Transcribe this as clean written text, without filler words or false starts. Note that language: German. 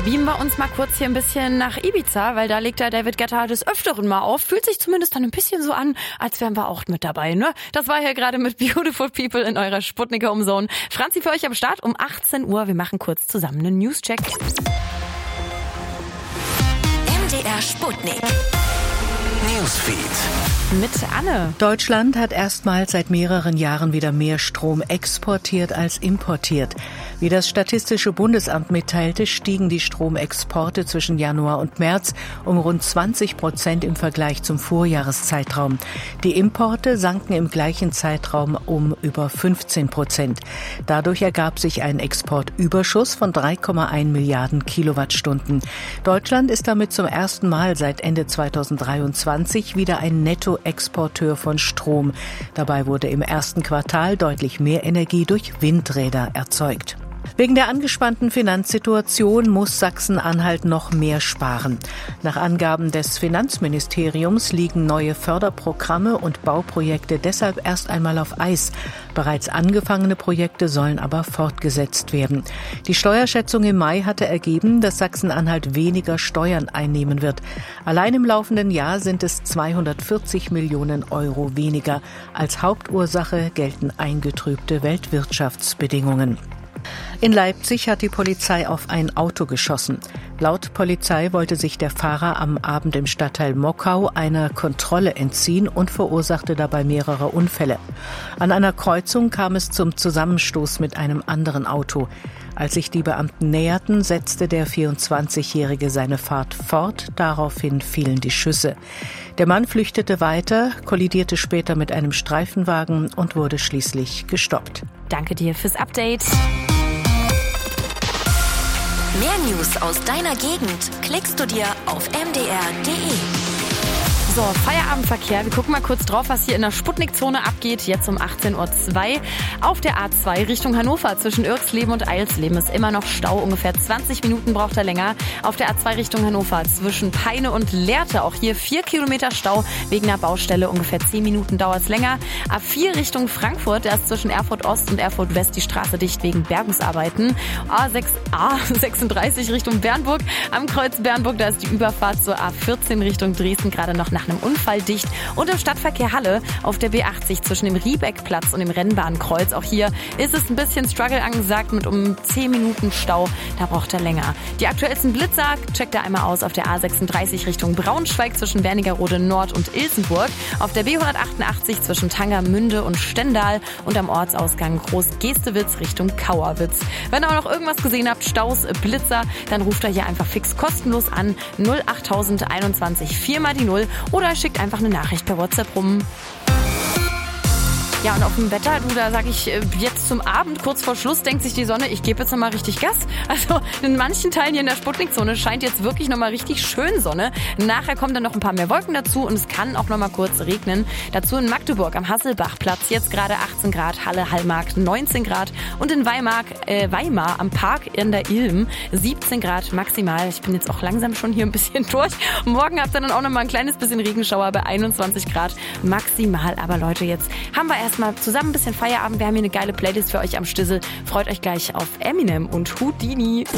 beamen wir uns mal kurz hier ein bisschen nach Ibiza, weil da legt der David Guetta des Öfteren mal auf. Fühlt sich zumindest dann ein bisschen so an, als wären wir auch mit dabei, ne? Das war hier gerade mit Beautiful People in eurer Sputnik Home Zone. Franzi für euch am Start um 18 Uhr. Wir machen kurz zusammen einen Newscheck. MDR Sputnik. Newsfeed. Mit Anne. Deutschland hat erstmals seit mehreren Jahren wieder mehr Strom exportiert als importiert. Wie das Statistische Bundesamt mitteilte, stiegen die Stromexporte zwischen Januar und März um rund 20% im Vergleich zum Vorjahreszeitraum. Die Importe sanken im gleichen Zeitraum um über 15%. Dadurch ergab sich ein Exportüberschuss von 3,1 Milliarden Kilowattstunden. Deutschland ist damit zum ersten Mal seit Ende 2023 wieder ein Nettoexporteur von Strom. Dabei wurde im ersten Quartal deutlich mehr Energie durch Windräder erzeugt. Wegen der angespannten Finanzsituation muss Sachsen-Anhalt noch mehr sparen. Nach Angaben des Finanzministeriums liegen neue Förderprogramme und Bauprojekte deshalb erst einmal auf Eis. Bereits angefangene Projekte sollen aber fortgesetzt werden. Die Steuerschätzung im Mai hatte ergeben, dass Sachsen-Anhalt weniger Steuern einnehmen wird. Allein im laufenden Jahr sind es 240 Millionen Euro weniger. Als Hauptursache gelten eingetrübte Weltwirtschaftsbedingungen. In Leipzig hat die Polizei auf ein Auto geschossen. Laut Polizei wollte sich der Fahrer am Abend im Stadtteil Mockau einer Kontrolle entziehen und verursachte dabei mehrere Unfälle. An einer Kreuzung kam es zum Zusammenstoß mit einem anderen Auto. Als sich die Beamten näherten, setzte der 24-Jährige seine Fahrt fort. Daraufhin fielen die Schüsse. Der Mann flüchtete weiter, kollidierte später mit einem Streifenwagen und wurde schließlich gestoppt. Danke dir fürs Update. Mehr News aus deiner Gegend klickst du dir auf mdr.de. So, Feierabendverkehr. Wir gucken mal kurz drauf, was hier in der Sputnik-Zone abgeht. Jetzt um 18.02 Uhr. Auf der A2 Richtung Hannover zwischen Irxleben und Eilsleben ist immer noch Stau. Ungefähr 20 Minuten braucht er länger. Auf der A2 Richtung Hannover zwischen Peine und Lehrte. Auch hier 4 Kilometer Stau wegen einer Baustelle. Ungefähr 10 Minuten dauert es länger. A4 Richtung Frankfurt. Da ist zwischen Erfurt Ost und Erfurt West die Straße dicht wegen Bergungsarbeiten. A36 Richtung Bernburg. Am Kreuz Bernburg, da ist die Überfahrt zur A14 Richtung Dresden gerade noch nach einem Unfall dicht. Und im Stadtverkehr Halle auf der B80 zwischen dem Riebeckplatz und dem Rennbahnkreuz. Auch hier ist es ein bisschen Struggle angesagt mit um 10 Minuten Stau. Da braucht er länger. Die aktuellsten Blitzer checkt er einmal aus auf der A36 Richtung Braunschweig zwischen Wernigerode Nord und Ilsenburg. Auf der B188 zwischen Tangermünde und Stendal und am Ortsausgang Groß-Gestewitz Richtung Kauerwitz. Wenn ihr auch noch irgendwas gesehen habt, Staus, Blitzer, dann ruft er hier einfach fix kostenlos an 08021 4 mal die 0 oder schickt einfach eine Nachricht per WhatsApp rum. Ja, und auf dem Wetter, da sage ich jetzt zum Abend, kurz vor Schluss, denkt sich die Sonne, ich gebe jetzt nochmal richtig Gas. Also in manchen Teilen hier in der Sputnik-Zone scheint jetzt wirklich nochmal richtig schön Sonne. Nachher kommen dann noch ein paar mehr Wolken dazu und es kann auch nochmal kurz regnen. Dazu in Magdeburg am Hasselbachplatz jetzt gerade 18 Grad, Halle, Hallmarkt 19 Grad und in Weimar am Park in der Ilm 17 Grad maximal. Ich bin jetzt auch langsam schon hier ein bisschen durch. Morgen habt ihr dann auch nochmal ein kleines bisschen Regenschauer bei 21 Grad maximal. Aber Leute, jetzt haben wir erstmal zusammen ein bisschen Feierabend. Wir haben hier eine geile Playlist für euch am Stissel. Freut euch gleich auf Eminem und Houdini.